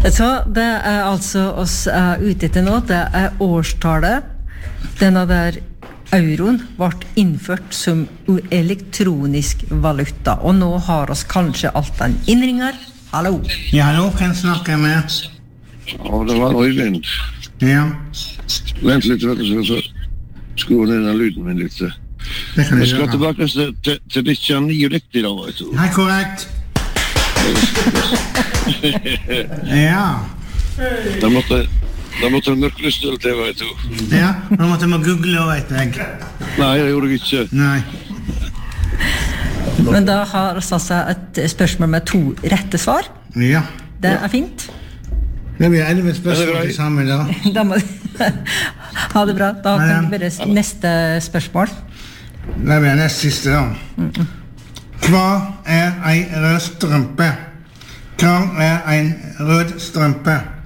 Så det altså oss ute etter nå, det årstallet denne der euroen ble innført som elektronisk valuta, og nå har oss kanskje alt den innringer. Hallo? Ja, hallo, kan jeg snakke med? Ja, det var Øyvind. Ja. Vent litt, vet du, så skru ned den lyden min litt. Det kan Jeg du skal gjøre. tilbake til ditt 9 riktig da, vet du. Hei, korrekt. Ja. Da måtte jeg mørklystel til, vet du. Ja, nå måtte jeg google, vet jeg. Nei, det gjorde jeg ikke. Nei. Men da har oss altså et spørsmål med 2 rette svar. Ja. Det fint. Det blir 11 spørsmål til sammen da. Da må ha det bra. Da kan vi bare neste spørsmål. Det blir nest siste da. Hva en rød strømpe? Hva en rød strømpe?